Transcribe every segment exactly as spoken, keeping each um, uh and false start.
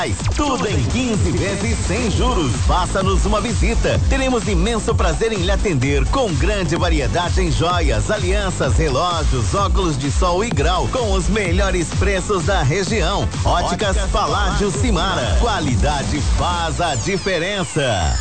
Tudo em quinze vezes sem juros. Faça-nos uma visita. Teremos imenso prazer em lhe atender com grande variedade em joias, alianças, relógios, óculos de sol e grau com os melhores preços da região. Óticas Paládio Simara. Qualidade faz a diferença.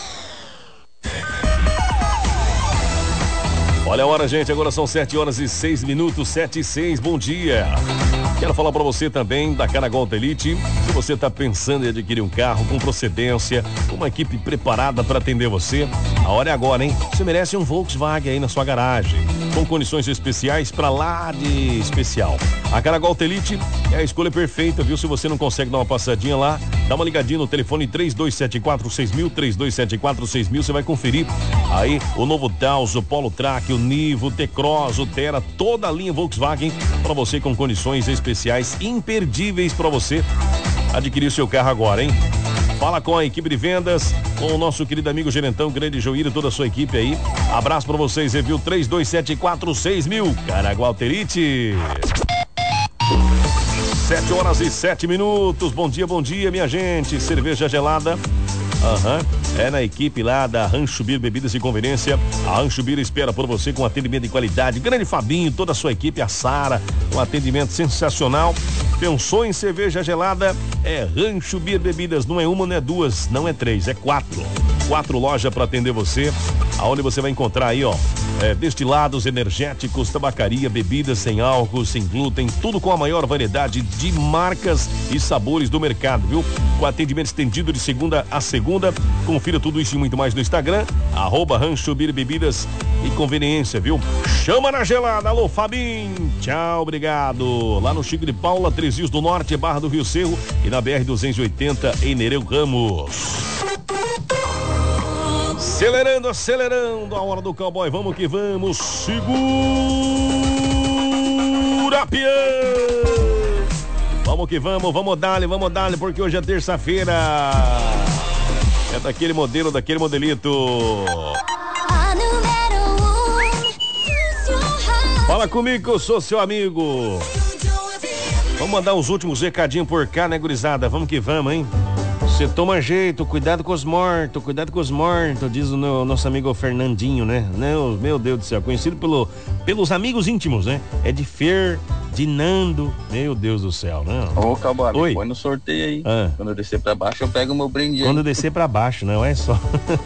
Olha a hora, gente. Agora são sete horas e seis minutos, sete e seis. Bom dia. Quero falar para você também da Caragol Elite. Se você está pensando em adquirir um carro com procedência, uma equipe preparada para atender você, a hora é agora, hein? Você merece um Volkswagen aí na sua garagem, com condições especiais para lá de especial. A Caragol Elite é a escolha perfeita, viu? Se você não consegue dar uma passadinha lá, dá uma ligadinha no telefone três dois sete quatro seis mil, três dois sete quatro seis mil, você vai conferir aí o novo Taos, o Polo Track, o Nivo, o T-Cross, o Terra, toda a linha Volkswagen para você com condições especiais imperdíveis para você adquirir seu carro agora, hein? Fala com a equipe de vendas, com o nosso querido amigo gerentão, grande Joírio e toda a sua equipe aí. Abraço para vocês, review três dois sete quatro seis mil, Caragol Elite. Sete horas e sete minutos. Bom dia, bom dia, minha gente. Cerveja gelada. Aham, uhum. É na equipe lá da Rancho Beer Bebidas e Conveniência. A Rancho Beer espera por você com atendimento de qualidade. Grande Fabinho, toda a sua equipe, a Sara, um atendimento sensacional. Pensou em cerveja gelada? É Rancho Beer Bebidas. Não é uma, não é duas, não é três, é quatro. Quatro lojas para atender você. Aonde você vai encontrar aí, ó, é, destilados, energéticos, tabacaria, bebidas sem álcool, sem glúten, tudo com a maior variedade de marcas e sabores do mercado, viu? Com atendimento estendido de segunda a segunda. Confira tudo isso e muito mais no Instagram, arroba Rancho Beer Bebidas e Conveniência, viu? Chama na gelada, alô Fabinho, tchau, obrigado. Lá no Chico de Paula, Três Rios do Norte, Barra do Rio Cerro e na B R duzentos e oitenta em Nereu Ramos. Acelerando, acelerando, a hora do cowboy, vamos que vamos, segura pião, vamos que vamos, vamos dar-lhe, vamos dar-lhe, porque hoje é terça-feira, é daquele modelo, daquele modelito. Fala comigo que eu sou seu amigo. Vamos mandar os últimos recadinhos por cá, né, gurizada, vamos que vamos, hein? Você toma jeito, cuidado com os mortos, cuidado com os mortos, diz o no, nosso amigo Fernandinho, né? Não, meu Deus do céu, conhecido pelo, pelos amigos íntimos, né? É de Fer, de Nando, meu Deus do céu, né? Ô, Cowboy, põe no sorteio aí. Ah. Quando eu descer pra baixo, eu pego o meu brinde aí. Quando eu descer pra baixo, não é só.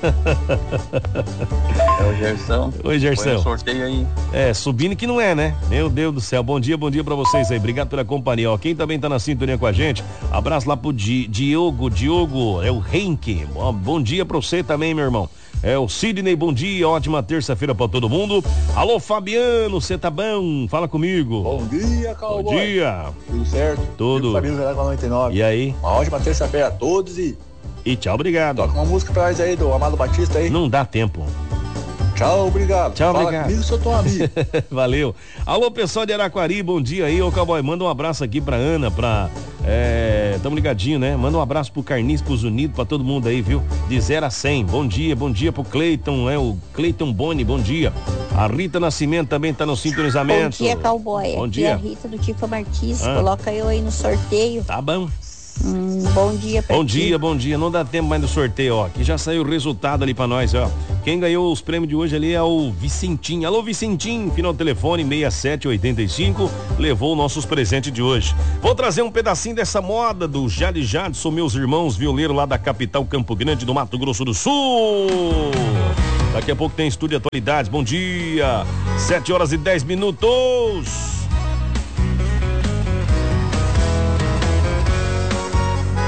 É o Gersão. Oi, Gersão. Põe no sorteio aí. É, subindo que não é, né? Meu Deus do céu, bom dia, bom dia pra vocês aí, obrigado pela companhia, ó. Quem também tá na sintonia com a gente, abraço lá pro Di, Diogo, Diogo, é o Henke, bom, bom dia pra você também, meu irmão. É o Sidney, bom dia, ótima terça-feira pra todo mundo. Alô, Fabiano, você tá bom? Fala comigo. Bom dia, Cowboy. Bom dia. Tudo certo? Tudo. Fabiano noventa e nove. E aí? Uma ótima terça-feira a todos e... E tchau, obrigado. Toca uma música pra nós aí do Amado Batista aí. Não dá tempo. Tchau, obrigado. Tchau, Fala obrigado. Comigo, sou teu amigo. Valeu. Alô, pessoal de Araquari, bom dia aí, ô Cowboy. Manda um abraço aqui pra Ana, pra... É, tamo ligadinho, né? Manda um abraço pro Carniz, pros Unidos, pra todo mundo aí, viu? De zero a cem. Bom dia, bom dia pro Cleiton, é o Cleiton Boni, bom dia. A Rita Nascimento também tá no sintonizamento. Bom dia, Cowboy. Bom Aqui dia. é a Rita do Tifa Martins. Ah. Coloca eu aí no sorteio. Tá bom. Hum, bom dia pra Bom ti. dia, bom dia. Não dá tempo mais do sorteio, ó. Que já saiu o resultado ali pra nós, ó. Quem ganhou os prêmios de hoje ali é o Vicentinho. Alô, Vicentinho, final do telefone sessenta e sete oitenta e cinco. Levou nossos presentes de hoje. Vou trazer um pedacinho dessa moda do Jade Jadson, meus irmãos violeiros lá da capital Campo Grande do Mato Grosso do Sul. Daqui a pouco tem Estúdio Atualidades. Bom dia. sete horas e dez minutos.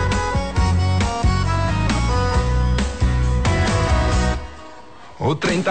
O trem tá